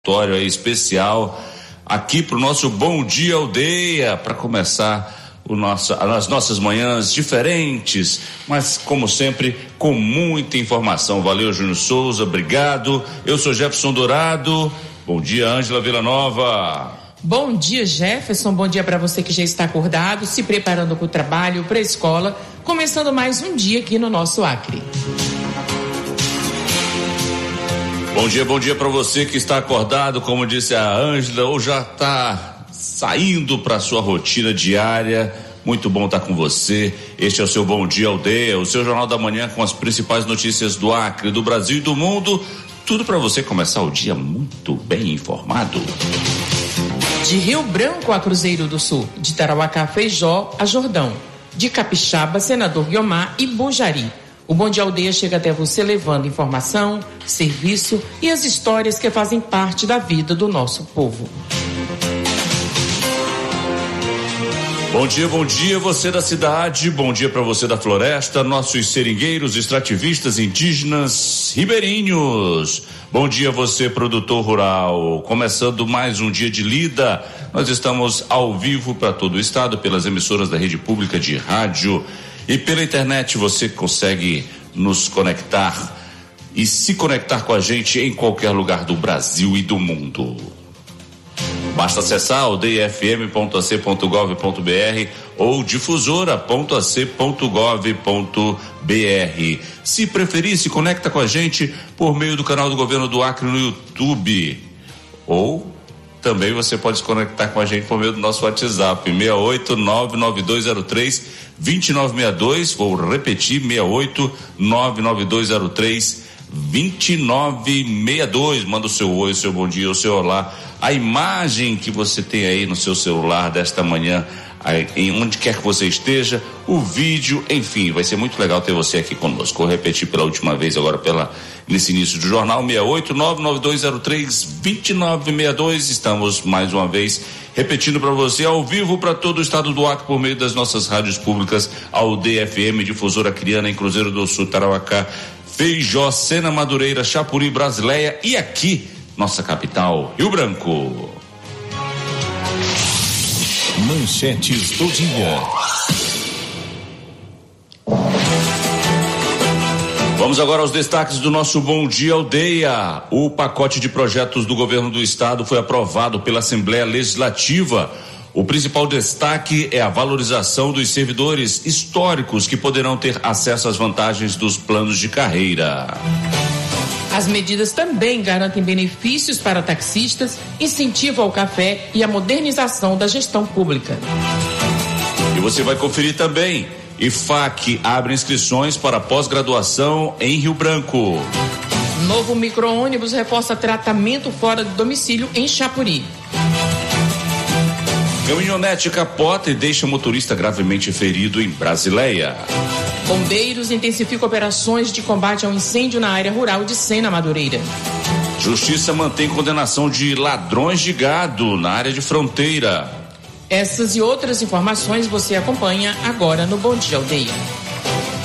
Aí especial aqui pro nosso Bom Dia Aldeia, para começar as nossas manhãs diferentes, mas como sempre com muita informação. Valeu, Júnior Souza, obrigado. Eu sou Jefferson Dourado. Bom dia, Ângela Villanova. Bom dia, Jefferson. Bom dia para você que já está acordado, se preparando para o trabalho, para a escola, começando mais um dia aqui no nosso Acre. Bom dia para você que está acordado, como disse a Ângela, ou já está saindo para sua rotina diária. Muito bom estar com você. Este é o seu Bom Dia Aldeia, o seu Jornal da Manhã com as principais notícias do Acre, do Brasil e do mundo. Tudo para você começar o dia muito bem informado. De Rio Branco a Cruzeiro do Sul, de Tarauacá a Feijó a Jordão, de Capixaba, Senador Guiomar e Bujari. O Bom Dia Aldeia chega até você levando informação, serviço e as histórias que fazem parte da vida do nosso povo. Bom dia você da cidade, bom dia para você da floresta, nossos seringueiros, extrativistas, indígenas, ribeirinhos. Bom dia você, produtor rural. Começando mais um dia de lida, nós estamos ao vivo para todo o estado pelas emissoras da rede pública de rádio. E pela internet você consegue nos conectar e se conectar com a gente em qualquer lugar do Brasil e do mundo. Basta acessar aldeiafm.ac.gov.br ou difusora.ac.gov.br. Se preferir, se conecta com a gente por meio do canal do Governo do Acre no YouTube. Ou também você pode se conectar com a gente por meio do nosso WhatsApp, 6899203-2962. Vou repetir, 6899203-2962. Manda o seu oi, o seu bom dia, o seu olá. A imagem que você tem aí no seu celular desta manhã, em onde quer que você esteja, o vídeo, enfim, vai ser muito legal ter você aqui conosco. Vou repetir pela última vez agora nesse início do jornal, 6899203-2962. Estamos mais uma vez repetindo para você ao vivo para todo o estado do Acre por meio das nossas rádios públicas, Aldeia FM, Difusora Acreana em Cruzeiro do Sul, Tarauacá, Feijó, Sena, Madureira, Chapuri, Brasileia e aqui, nossa capital, Rio Branco. Manchetes do dia. Vamos agora aos destaques do nosso Bom Dia Aldeia. O pacote de projetos do governo do estado foi aprovado pela Assembleia Legislativa. O principal destaque é a valorização dos servidores históricos que poderão ter acesso às vantagens dos planos de carreira. As medidas também garantem benefícios para taxistas, incentivo ao café e a modernização da gestão pública. E você vai conferir também. IFAC abre inscrições para pós-graduação em Rio Branco. Novo micro-ônibus reforça tratamento fora de domicílio em Chapuri. Caminhonete capota e deixa motorista gravemente ferido em Brasileia. Bombeiros intensificam operações de combate ao incêndio na área rural de Sena, Madureira. Justiça mantém condenação de ladrões de gado na área de fronteira. Essas e outras informações você acompanha agora no Bom Dia Aldeia.